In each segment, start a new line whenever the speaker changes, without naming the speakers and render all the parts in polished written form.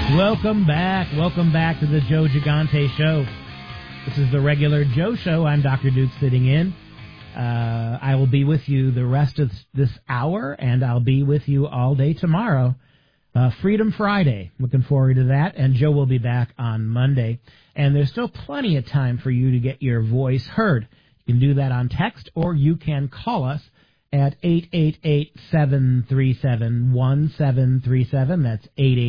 Welcome back to the Joe Gigante Show. This is the regular Joe Show. I'm Dr. Duke sitting in. I will be with you the rest of this hour, and I'll be with you all day tomorrow. Freedom Friday. Looking forward to that. And Joe will be back on Monday. And there's still plenty of time for you to get your voice heard. You can do that on text, or you can call us at 888-737-1737. That's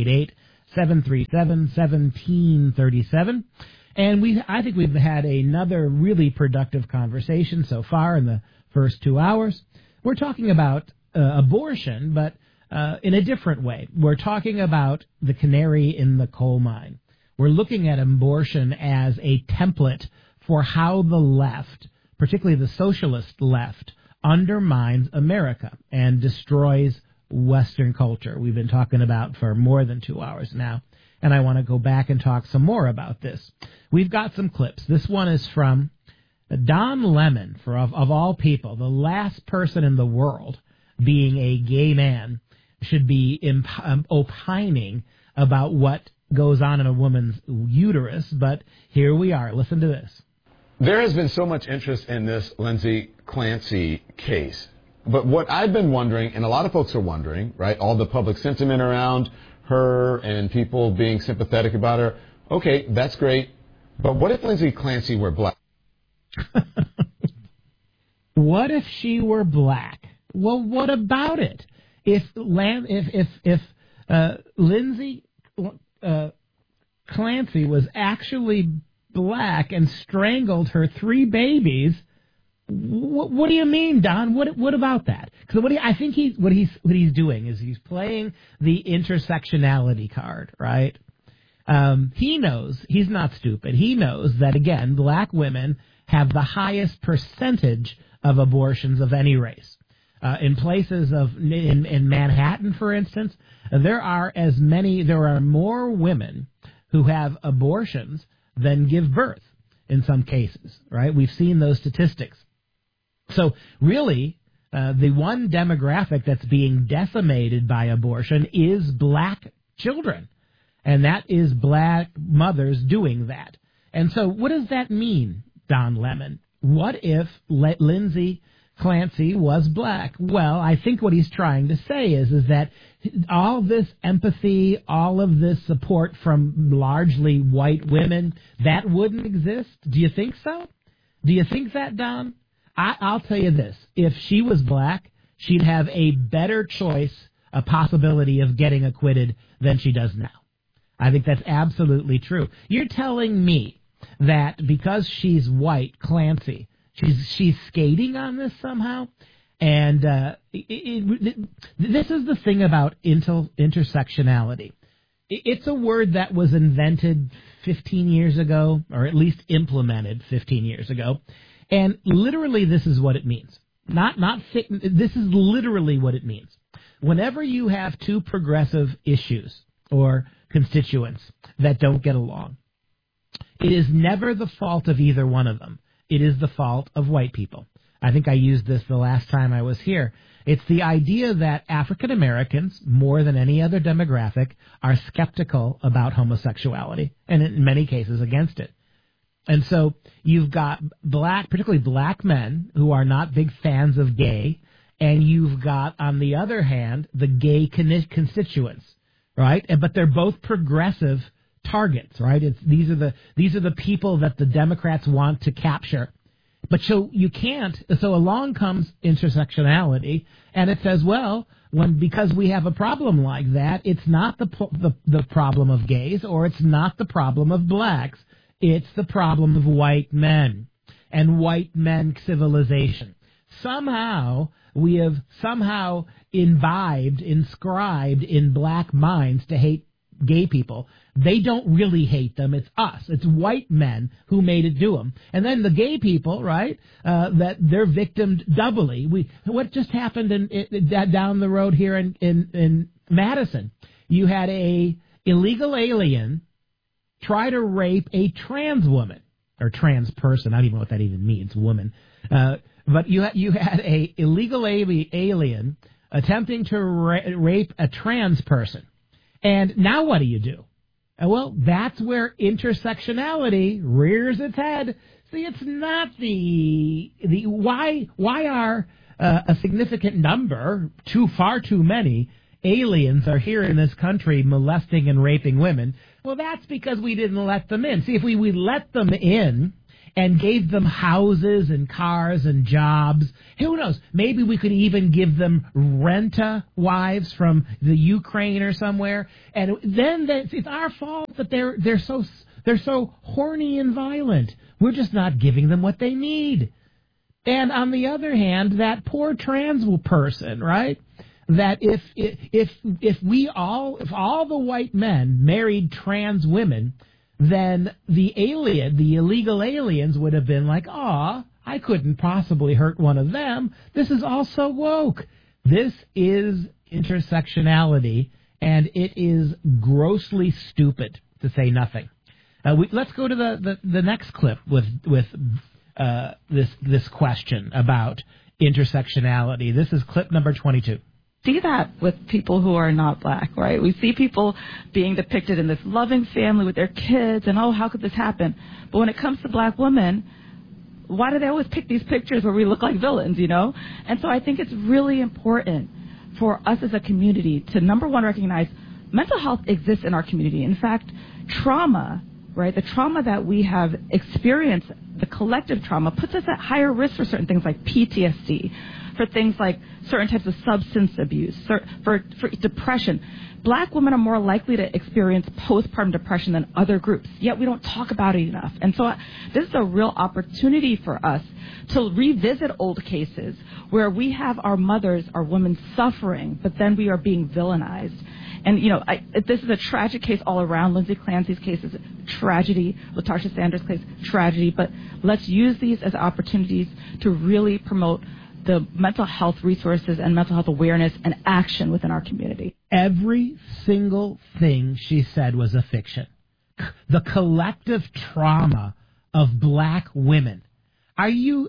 888-737-1737. And I think we've had another really productive conversation so far in the first 2 hours. We're talking about abortion, but in a different way. We're talking about the canary in the coal mine. We're looking at abortion as a template for how the left, particularly the socialist left, undermines America and destroys Western culture. We've been talking about for more than 2 hours now, and I want to go back and talk some more about this. We've got some clips. This one is from Don Lemon, of all people, the last person in the world, being a gay man, should be opining about what goes on in a woman's uterus, but here we are. Listen to this.
There has been so much interest in this Lindsay Clancy case. But what I've been wondering, and a lot of folks are wondering, right, all the public sentiment around her and people being sympathetic about her, okay, that's great. But what if Lindsay Clancy were black?
What if she were black? Well, what about it? If Lindsay Clancy was actually black and strangled her 3 babies, what do you mean, Don? What about that? Because I think what he's doing is he's playing the intersectionality card, right? He knows, he's not stupid. He knows that, again, black women have the highest percentage of abortions of any race. In places in Manhattan, for instance, there are more women who have abortions than give birth in some cases, right? We've seen those statistics. So really, the one demographic that's being decimated by abortion is black children, and that is black mothers doing that. And so what does that mean, Don Lemon? What if Lindsay Clancy was black? Well, I think what he's trying to say is that all this empathy, all of this support from largely white women, that wouldn't exist. Do you think so? Do you think that, Don? I'll tell you this. If she was black, she'd have a better choice, a possibility of getting acquitted than she does now. I think that's absolutely true. You're telling me that because she's white, Clancy, she's skating on this somehow? And this is the thing about intersectionality. It's a word that was invented 15 years ago, or at least implemented 15 years ago. And literally this is what it means. This is literally what it means. Whenever you have two progressive issues or constituents that don't get along, it is never the fault of either one of them. It is the fault of white people. I think I used this the last time I was here. It's the idea that African Americans, more than any other demographic, are skeptical about homosexuality, and in many cases against it. And so you've got particularly black men who are not big fans of gay, and you've got, on the other hand, the gay constituents, right? But they're both progressive targets, right? These are the people that the Democrats want to capture. But so you can't. So along comes intersectionality, and it says, well, because we have a problem like that, it's not the problem of gays, or it's not the problem of blacks. It's the problem of white men and white men civilization. Somehow we have inscribed in black minds to hate gay people. They don't really hate them. It's us. It's white men who made it do them. And then the gay people, right, that they're victimed doubly. What just happened down the road here in Madison? You had a illegal alien try to rape a trans woman, or trans person. I don't even know what that even means, woman. But you had a illegal alien attempting to rape a trans person. And now what do? Well, that's where intersectionality rears its head. See, it's not the why are a significant number, far too many aliens are here in this country molesting and raping women. Well, that's because we didn't let them in. See, if we let them in and gave them houses and cars and jobs, who knows? Maybe we could even give them renta wives from the Ukraine or somewhere. And then it's our fault that they're so horny and violent. We're just not giving them what they need. And on the other hand, that poor trans person, right? That if all the white men married trans women, then the illegal aliens would have been like, "Aw, I couldn't possibly hurt one of them. This is all so woke." This is intersectionality, and it is grossly stupid, to say nothing. Let's go to the next clip with this question about intersectionality. This is clip number 22.
See that with people who are not black, right? We see people being depicted in this loving family with their kids, and how could this happen? But when it comes to black women, why do they always pick these pictures where we look like villains, And so I think it's really important for us as a community to, number one, recognize mental health exists in our community. In fact, trauma, right, the trauma that we have experienced, the collective trauma, puts us at higher risk for certain things like PTSD, for things like certain types of substance abuse, for depression. Black women are more likely to experience postpartum depression than other groups, yet we don't talk about it enough. And so this is a real opportunity for us to revisit old cases where we have our mothers, our women suffering, but then we are being villainized. And, this is a tragic case all around. Lindsay Clancy's case is a tragedy. LaTarsha Sanders' case, tragedy. But let's use these as opportunities to really promote the mental health resources and mental health awareness and action within our community.
Every single thing she said was a fiction. The collective trauma of black women. I'm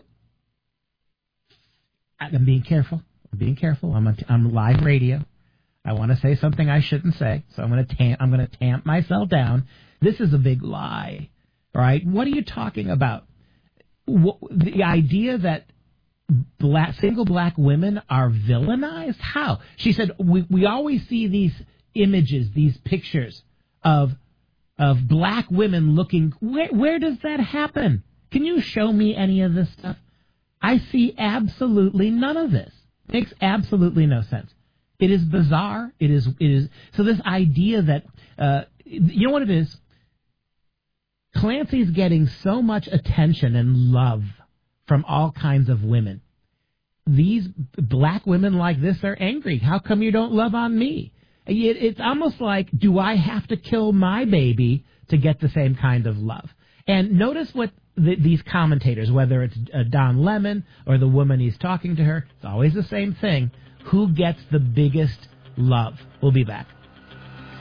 being careful. I'm live radio. I want to say something I shouldn't say, so I'm going to tamp myself down. This is a big lie, right? What are you talking about? The idea that single black women are villainized? How? She said, we always see these images, these pictures of black women looking. Where does that happen? Can you show me any of this stuff? I see absolutely none of this. Makes absolutely no sense. It is bizarre. It is. So this idea that, you know what it is? Clancy's getting so much attention and love from all kinds of women. These black women like this are angry. How come you don't love on me? It's almost like, do I have to kill my baby to get the same kind of love? And notice what these commentators, whether it's Don Lemon or the woman he's talking to her, it's always the same thing. Who gets the biggest love? We'll be back.